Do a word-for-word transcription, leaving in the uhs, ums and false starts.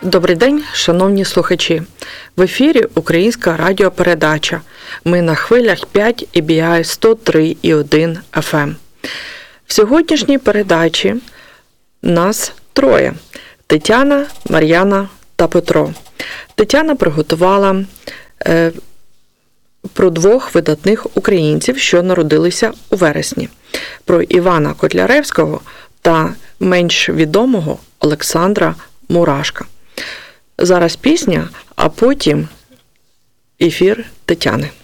Добрий день, шановні слухачі. В ефірі українська радіопередача. Ми на хвилях п'ять і бі ай сто три і один еф ем. В сьогоднішній передачі нас троє. Тетяна, Мар'яна та Петро. Тетяна приготувала е, про двох видатних українців, що народилися у вересні. Про Івана Котляревського та менш відомого Олександра Мурашка. Зараз пісня, а потім ефір Тетяни.